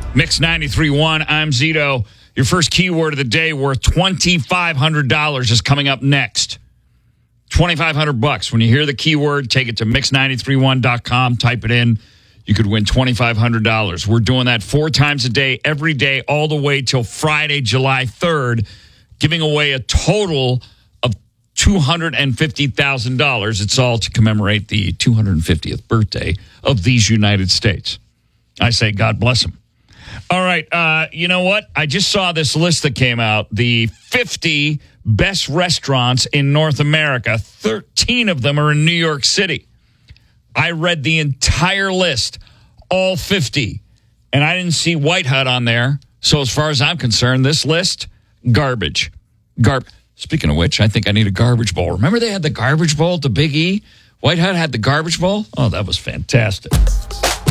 Mix 93.1, I'm Zito. Your first keyword of the day worth $2,500 is coming up next. $2,500. When you hear the keyword, take it to mix931.com, type it in. You could win $2,500. We're doing that 4 times a day, every day, all the way till Friday, July 3rd, giving away a total of $250,000. It's all to commemorate the 250th birthday of these United States. I say God bless them. All right, you know what? I just saw this list that came out, the 50 best restaurants in North America. 13 of them are in New York City. I read the entire list, all 50, and I didn't see White Hut on there. So as far as I'm concerned, this list, garbage. Speaking of which, I think I need a garbage bowl. Remember they had the garbage bowl at the Big E? White Hut had the garbage bowl? Oh, that was fantastic.